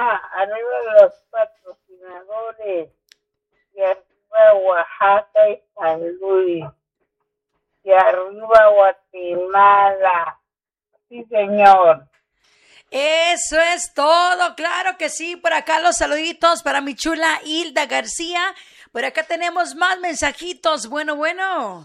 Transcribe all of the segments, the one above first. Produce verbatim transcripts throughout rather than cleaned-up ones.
arriba los patrocinadores, y arriba Oaxaca y San Luis, y arriba Guatemala. Sí, señor. Eso es todo, claro que sí. Por acá los saluditos para mi chula Hilda García. Por acá tenemos más mensajitos. Bueno, bueno.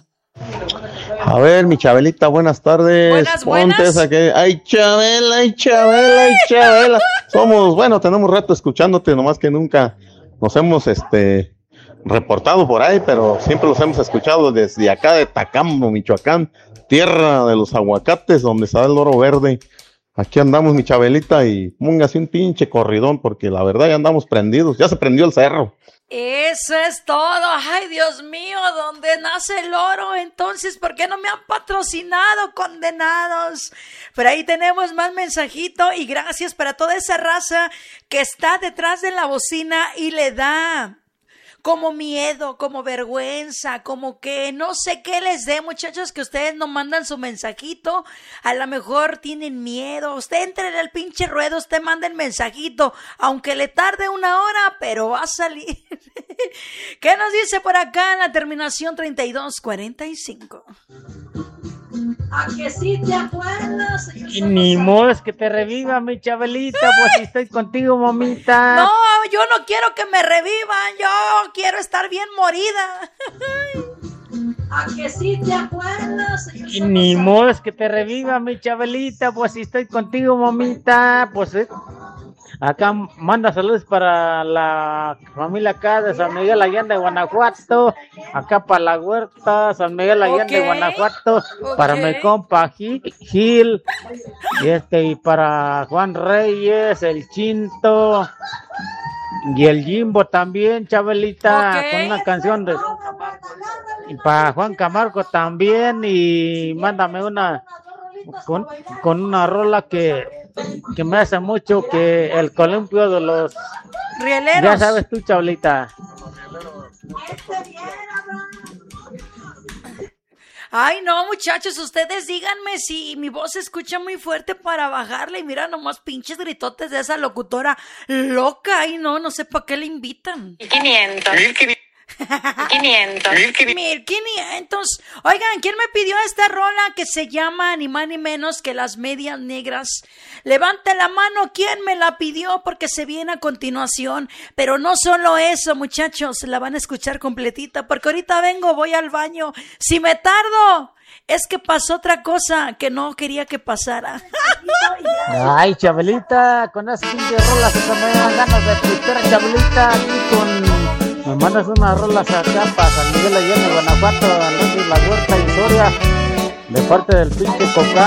A ver, mi Chabelita, buenas tardes. Buenas, Ponte buenas. esa que... Ay, Chabela, ay, Chabela, ay, Chabela. Somos, bueno, tenemos rato escuchándote, nomás que nunca nos hemos, este, reportado por ahí, pero siempre los hemos escuchado desde acá de Tacambo, Michoacán, tierra de los aguacates, donde está el oro verde. Aquí andamos, mi Chabelita, y póngase un pinche corridón, porque la verdad ya andamos prendidos, ya se prendió el cerro. Eso es todo. Ay, Dios mío, ¿dónde nace el oro? Entonces, ¿por qué no me han patrocinado, condenados? Por ahí tenemos más mensajito y gracias para toda esa raza que está detrás de la bocina y le da como miedo, como vergüenza, como que no sé qué les dé, muchachos, que ustedes no mandan su mensajito. A lo mejor tienen miedo. Usted entre al pinche ruedo, usted manda el mensajito, aunque le tarde una hora, pero va a salir. ¿Qué nos dice por acá en la terminación treinta y dos cuarenta y cinco? ¿A que sí te acuerdas? Y ni modo es que te reviva, mi Chabelita, pues si estoy contigo, mamita. No, yo no quiero que me revivan, yo quiero estar bien morida. ¿A que sí te acuerdas? Y ni modo es que te reviva, mi Chabelita, pues si estoy contigo, mamita. Pues eh, acá manda saludos para la familia acá de San Miguel Allende, Guanajuato. Acá para la Huerta, San Miguel Allende, Okay. Guanajuato. Okay. Para mi compa Gil, Gil, y este, y para Juan Reyes, el Chinto, y el Jimbo también, Chabelita, Ok. con una canción de... Y para Juan Camargo también, y mándame una... Con, con una rola que, que me hace mucho, que el columpio de los... Rieleros. Ya sabes tú, Chabelita. Ay, no, muchachos, ustedes díganme si mi voz se escucha muy fuerte para bajarle. Y mira nomás pinches gritotes de esa locutora loca. Ay, no, no sé para qué le invitan. quinientos. quinientos. Mil quinientos. Oigan, ¿quién me pidió esta rola que se llama ni más ni menos que Las Medias Negras? Levante la mano, ¿quién me la pidió? Porque se viene a continuación. Pero no solo eso, muchachos, la van a escuchar completita, porque ahorita vengo, voy al baño. Si me tardo, es que pasó otra cosa que no quería que pasara. Ay, Chabelita, con esas pinches rolas que me dan ganas de pistear, Chabelita, aquí con... Me mandas unas rolas acá para San Miguel Allende, Guanajuato, Andrés de la Huerta y Soria, de parte del pinche Coca.